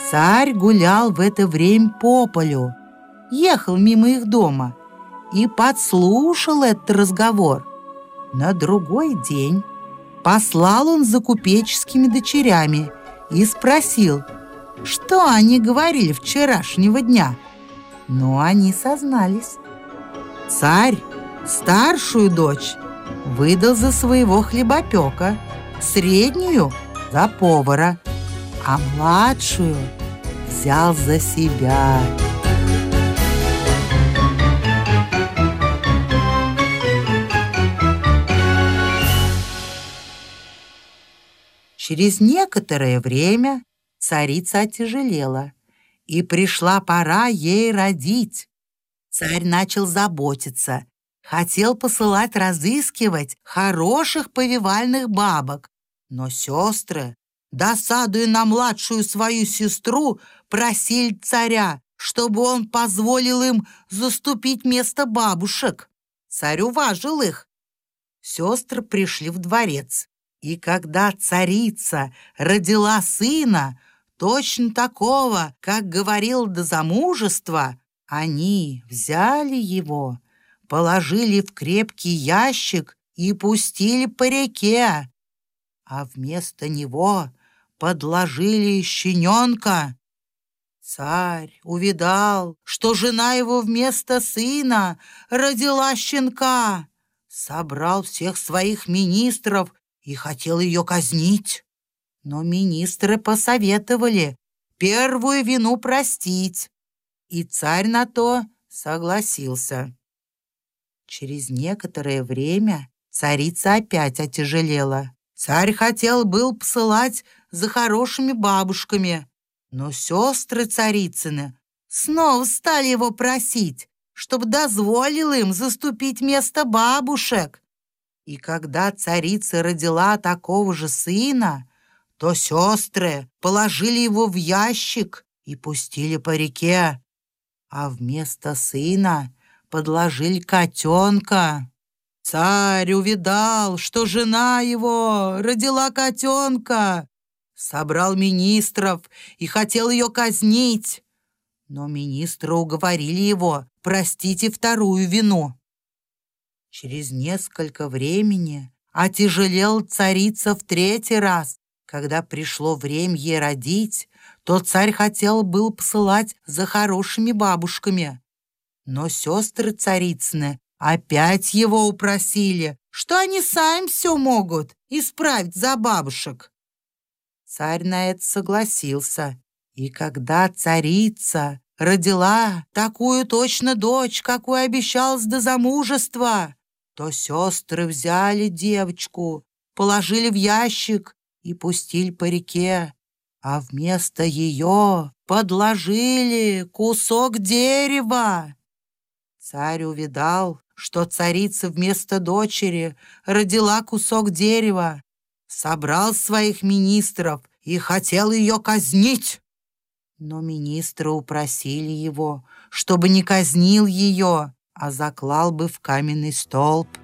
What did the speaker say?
Царь гулял в это время по полю, ехал мимо их дома и подслушал этот разговор. На другой день послал он за купеческими дочерями и спросил, что они говорили вчерашнего дня. Но они сознались. Царь старшую дочь выдал за своего хлебопека, среднюю — за повара, а младшую взял за себя. Через некоторое время царица отяжелела, и пришла пора ей родить. Царь начал заботиться, хотел посылать разыскивать хороших повивальных бабок, но сестры, досадуя на младшую свою сестру, просили царя, чтобы он позволил им заступить место бабушек. Царь уважил их. Сестры пришли в дворец, и когда царица родила сына, точно такого, как говорил до замужества, они взяли его, положили в крепкий ящик и пустили по реке, а вместо него подложили щененка. Царь увидал, что жена его вместо сына родила щенка, собрал всех своих министров и хотел ее казнить. Но министры посоветовали первую вину простить, и царь на то согласился. Через некоторое время царица опять отяжелела. Царь хотел был посылать за хорошими бабушками, но сестры царицыны снова стали его просить, чтобы дозволил им заступить место бабушек. И когда царица родила такого же сына, то сестры положили его в ящик и пустили по реке, а вместо сына подложили котенка. Царь увидал, что жена его родила котенка, собрал министров и хотел ее казнить, но министры уговорили его простить и вторую вину. Через несколько времени отяжелела царица в третий раз. Когда пришло время ей родить, то царь хотел был посылать за хорошими бабушками. Но сестры царицыны опять его упросили, что они сами все могут исправить за бабушек. Царь на это согласился, и когда царица родила такую точно дочь, какую обещалась до замужества, то сестры взяли девочку, положили в ящик и пустили по реке, а вместо ее подложили кусок дерева. Царь увидал, что царица вместо дочери родила кусок дерева, собрал своих министров и хотел ее казнить. Но министры упросили его, чтобы не казнил ее, а заклал бы в каменный столб.